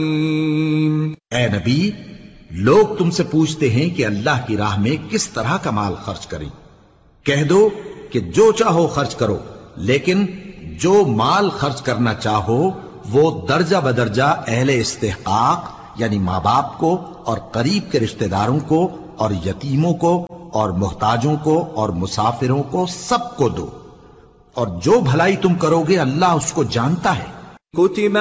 ए नबी, लोग तुमसे पूछते हैं कि अल्लाह की राह में किस तरह का माल खर्च करें। कह दो कि जो चाहो खर्च करो, लेकिन जो माल खर्च करना चाहो वो दर्जा बदर्जा अहले इस्तेहकाक यानी माँ बाप को और करीब के रिश्तेदारों को और यतीमों को और मोहताजों को और मुसाफिरों को सबको दो, और जो भलाई तुम करोगे अल्लाह उसको जानता है।